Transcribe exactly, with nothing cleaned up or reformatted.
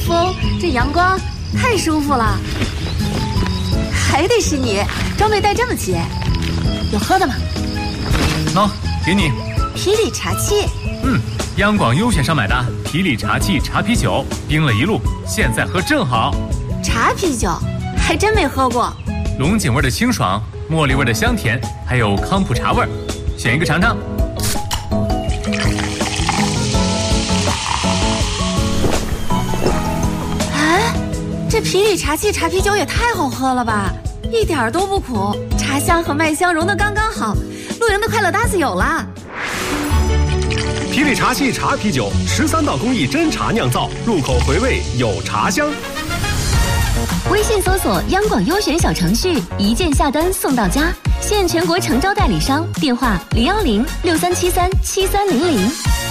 风，这阳光太舒服了。还得是你，装备带这么齐。有喝的吗？ 喏，给你。 啤礼茶器。 嗯，央广优选上买的啤礼茶器茶啤酒，冰了一路，现在喝正好。 茶啤酒还真没喝过。 龙井味的清爽，茉莉味的香甜，还有康普茶味，选一个尝尝。 哎，这啤礼茶器茶啤酒也太好喝了吧，一点都不苦，茶香和麦香融得刚刚好，露营的快乐搭子有了。 啤礼茶器茶啤酒，十三道工艺真茶酿造，入口回味有茶香。 微信搜索央广优选小程序，一键下单送到家，现全国诚招代理商，电话零幺零六三七三七三零零。